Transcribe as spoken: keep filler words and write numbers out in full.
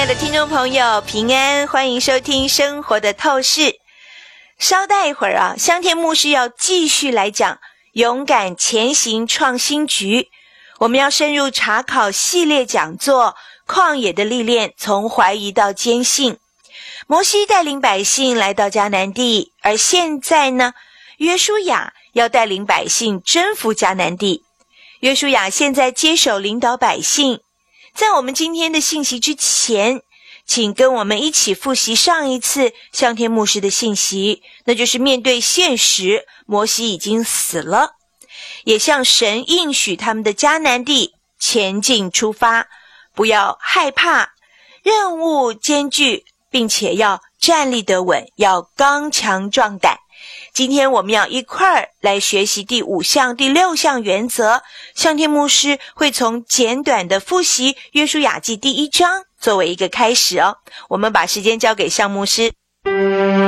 爱的听众朋友平安，欢迎收听生活的透视。稍待一会儿啊，香天牧师要继续来讲勇敢前行创新局，我们要深入查考系列讲座旷野的历练，从怀疑到坚信。摩西带领百姓来到迦南地，而现在呢，约书亚要带领百姓征服迦南地。约书亚现在接手领导百姓。在我们今天的信息之前，请跟我们一起复习上一次向天牧师的信息，那就是面对现实，摩西已经死了，也向神应许他们的迦南地前进出发，不要害怕，任务艰巨，并且要站立得稳，要刚强壮胆。今天我们要一块儿来学习第五项、第六项原则。向天牧师会从简短的复习约书亚记第一章作为一个开始哦。我们把时间交给向牧师。